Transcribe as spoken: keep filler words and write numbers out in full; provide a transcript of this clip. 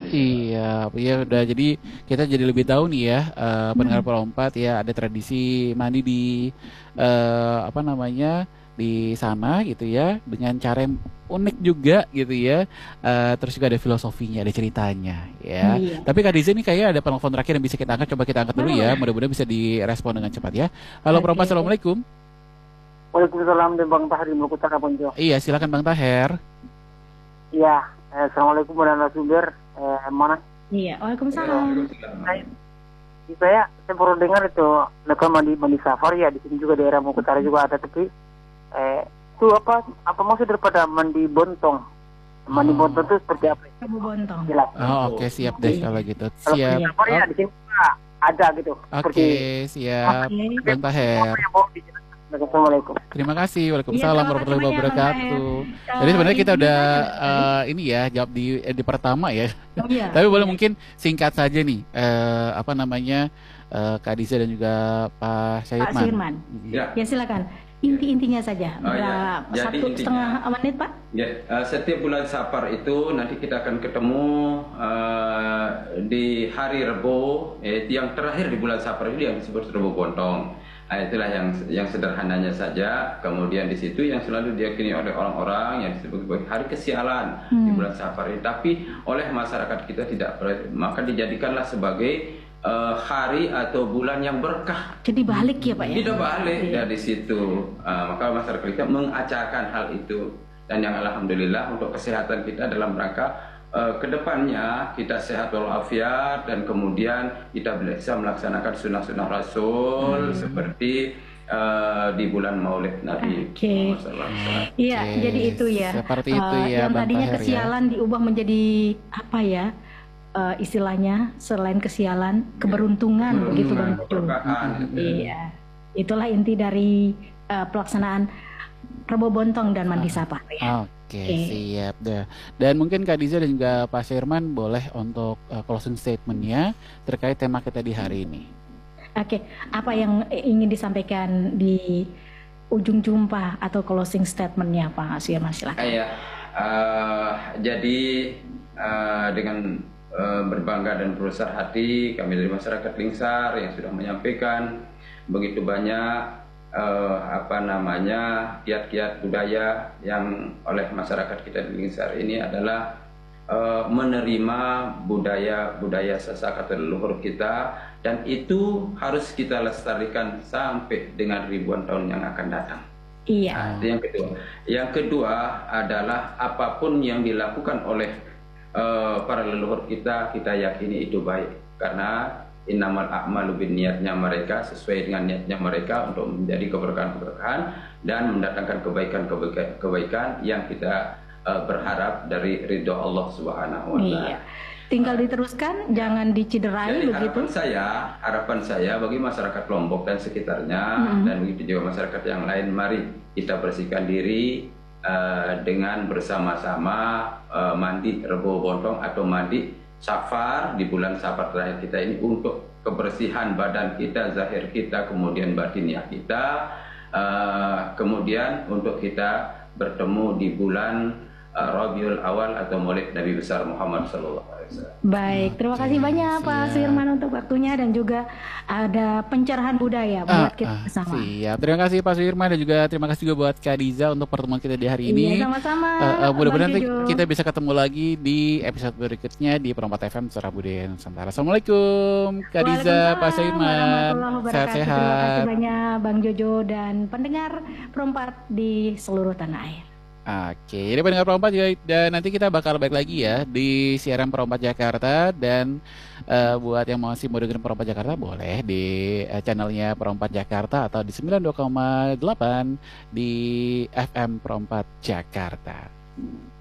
Iya, iya udah jadi kita jadi lebih tahu nih ya, eh, pendengar Hmm. perompat ya ada tradisi mandi di eh, apa namanya di sana gitu ya dengan cara yang unik juga gitu ya. Eh, terus juga ada filosofinya, ada ceritanya ya. Iya. Tapi Kak Diza ini kayaknya ada penelpon terakhir yang bisa kita angkat. Coba kita angkat dulu Boleh, ya. boleh. Mudah-mudahan bisa direspon dengan cepat ya. Halo perompat, Oke. assalamualaikum. Waalaikumsalam dan Bang Tahri Maluku Utara Bonjo. Iya, silakan Bang Taher. Iya, eh, Assalamualaikum warahmatullahi wabarakatuh. Eh, mana? Iya, waalaikumsalam. Saya, saya, saya baru dengar itu mereka mandi mandi safari ya di sini juga daerah Maluku Utara juga ada tapi eh, itu apa apa maksud daripada mandi bontong? Mandi Oh, bontong itu seperti apa? Kamu Bontong. Jelas. oh oke siap deh Iya. kalau gitu. Kalau Siap. mandi safari ya Oh, di sini juga ada gitu. Seperti oke, siap Oke. Bang Taher. apa yang mau dijelaskan? Assalamualaikum. Terima kasih. Iya, Waalaikumsalam terima kasih warahmatullahi banyak Bang Taher. wabarakatuh. Jadi Eh, sebenarnya kita intinya udah kan tadi, eh, ini ya jawab di eh, di pertama ya. oh iya, Tapi boleh iya. mungkin singkat saja nih eh, apa namanya eh, Kak Diza dan juga Pak Pak Syahirman. Suirman. Ya, Ya silakan. Inti-intinya saja. oh ya. Berapa Jadi satu setengah intinya, menit, Pak? ya, eh, setiap bulan Safar itu nanti kita akan ketemu eh, di hari Rebo, eh, yang terakhir di bulan Safar itu yang disebut Rebo Bontong. Nah, itulah yang yang sederhananya saja. Kemudian di situ yang selalu diyakini oleh orang-orang yang disebut sebagai hari kesialan di Hmm. bulan Safar ini. Tapi oleh masyarakat kita tidak, maka dijadikanlah sebagai eh, hari atau bulan yang berkah. Jadi balik ya, Pak ya? Tidak balik Iya. dari situ. Ah, maka masyarakat kita mengacarkan hal itu, dan yang alhamdulillah untuk kesehatan kita dalam rangka eh, kedepannya kita sehat walafiat, dan kemudian kita bisa melaksanakan sunnah-sunnah Rasul seperti eh, di bulan Maulid Nabi Oke. Muhammad shallallahu alaihi wasallam. Iya, Oke, jadi itu ya. seperti itu Eh, ya yang Bang tadinya Taher ya. kesialan diubah menjadi apa ya? Eh, istilahnya selain kesialan, keberuntungan begitu Bang Jojo. Keberkahan. Iya. Itulah inti dari eh, pelaksanaan Rebo Bontong dan Mandi Safar ya. Oke, Oke. siap dah. Dan mungkin Kak Diza dan juga Pak Syahirman boleh untuk eh, closing statement-nya terkait tema kita di hari ini. Oke, apa yang ingin disampaikan di ujung jumpa atau closing statementnya Pak Suirman, silakan. Ah, ya. Eh, jadi eh, dengan eh, berbangga dan berbesar hati kami dari masyarakat Lingsar yang sudah menyampaikan begitu banyak eh, apa namanya kiat-kiat budaya yang oleh masyarakat kita di Lingsar ini adalah eh, menerima budaya-budaya sasak atau leluhur kita, dan itu harus kita lestarikan sampai dengan ribuan tahun yang akan datang. Iya. Nah, itu yang kedua. Yang kedua adalah apapun yang dilakukan oleh eh, para leluhur kita, kita yakini itu baik, karena innamal a'malu binniyatnya mereka sesuai dengan niatnya mereka untuk menjadi keberkahan-keberkahan dan mendatangkan kebaikan-kebaikan kebaikan yang kita eh, berharap dari ridho Allah Subhanahu wa taala. Iya. Tinggal diteruskan, jangan diciderai Jadi begitu. harapan saya, harapan saya bagi masyarakat Lombok dan sekitarnya, Mm-mm. dan begitu juga masyarakat yang lain, mari kita bersihkan diri eh, dengan bersama-sama eh, mandi Rebo Bontong atau mandi Safar di bulan Safar terakhir kita ini, untuk kebersihan badan kita, zahir kita, kemudian batiniah kita, eh, kemudian untuk kita bertemu di bulan eh, Rabiul Awal atau Maulid Nabi besar Muhammad sallallahu alaihi wasallam. Baik, terima Oke, kasih banyak Pak siap. Suirman untuk waktunya, dan juga ada pencerahan budaya Ah, buat kita ah, bersama. siap. Terima kasih Pak Suirman dan juga terima kasih juga buat Kak Diza untuk pertemuan kita di hari ini. Iya, sama-sama. Eh, eh, mudah-mudahan Bang nanti Jojo. kita bisa ketemu lagi di episode berikutnya di Perompak F M Suara Budaya Nusantara. Assalamualaikum Kak Diza, Pak Waalaikumsalam Suirman, warahmatullahi wabarakatuh. Terima kasih sehat-sehat. banyak Bang Jojo dan pendengar Perempat di seluruh tanah air. Oke, jadi pendengar Perompak juga, dan nanti kita bakal balik lagi ya di siaran Perompak Jakarta, dan eh, buat yang masih mau dengerin Perompak Jakarta boleh di eh, channelnya Perompak Jakarta atau di sembilan puluh dua koma delapan di F M Perompak Jakarta.